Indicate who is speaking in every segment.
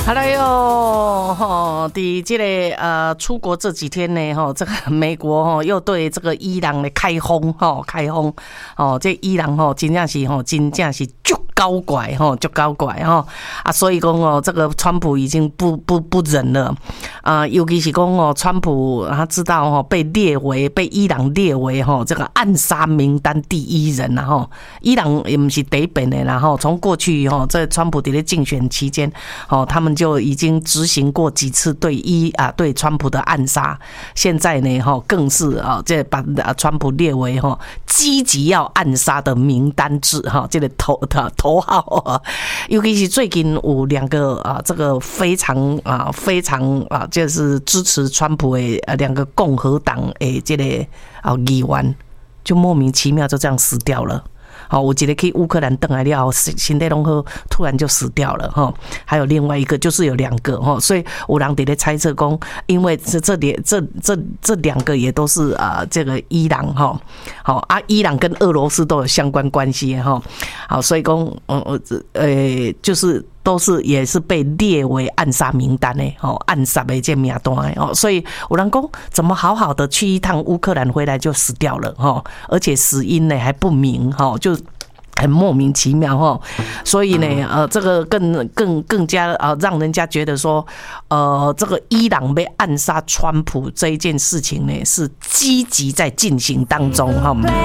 Speaker 1: 好了哟，哈，在这个出国这几天呢，哈，这个美国哈又对这个伊朗的开轰，这伊朗真正是足高怪足高怪啊，所以讲这个川普已经不忍了尤其是讲川普他知道被伊朗列为这个暗杀名单第一人伊朗也不是第一遍的啦从过去在川普在竞选期间他们就已经执行过几次对川普的暗杀，现在呢更是这把川普列为积极要暗杀的名单制这个头号尤其是最近有两个这个非常就是支持川普的两个共和党的这个议员就莫名其妙就这样死掉了。有一个去乌克兰回来了后身体拢好突然就死掉了还有另外一个就是有两个所以有人在猜测说因为这两个也都是这个伊朗伊朗跟俄罗斯都有相关关系好所以说就是都是也是被列为暗杀名单的暗杀的这名单的所以有人说怎么好好的去一趟乌克兰回来就死掉了而且死因呢还不明就很莫名其妙所以呢这个更加让人家觉得说这个伊朗被暗杀川普这一件事情呢是积极在进行当中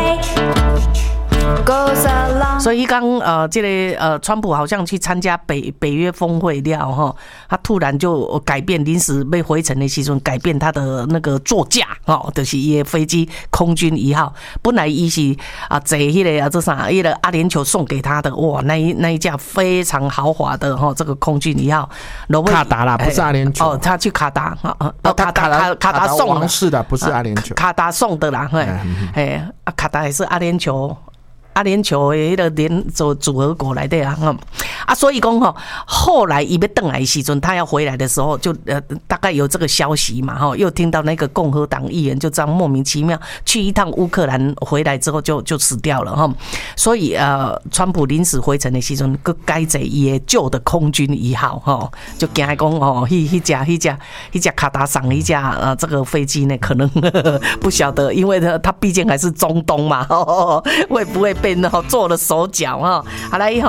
Speaker 1: 所以刚这个川普好像去参加北约峰会了他突然就改变临时被回程的时候改变他的那个座驾就是他的飞机空军1号本来他是坐那个这啥那个阿联酋送给他的哇那一架非常豪华的这个空军1号
Speaker 2: 卡达啦不是阿联酋
Speaker 1: 他去卡达
Speaker 2: 卡达送王室的不是阿联酋
Speaker 1: 卡达送的啦卡达也是阿联酋的那个联组合国来的所以说后来他要回来的时候他要回来的时候就大概有这个消息嘛又听到那个共和党议员就这样莫名其妙去一趟乌克兰回来之后就死掉了所以川普临时回程的时候又改坐他的旧的空军1号就惊说那架卡达上一架这个飞机呢可能不晓得因为他毕竟还是中东嘛会不会被做了手脚好来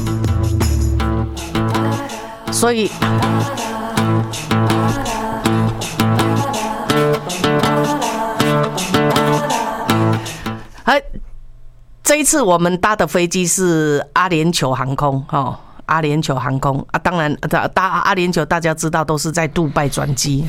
Speaker 1: 所以这一次我们搭的飞机是阿联酋航空阿联酋航空当然搭阿联酋大家知道都是在杜拜转机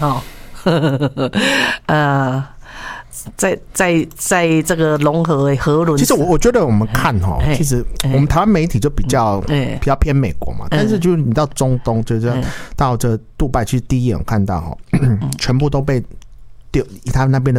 Speaker 1: 在这个融合河轮，
Speaker 2: 其实我觉得我们看其实我们台湾媒体就比较偏美国嘛，但是就是你到中东，就是到这杜拜，其实第一眼看到全部都被丢他那边的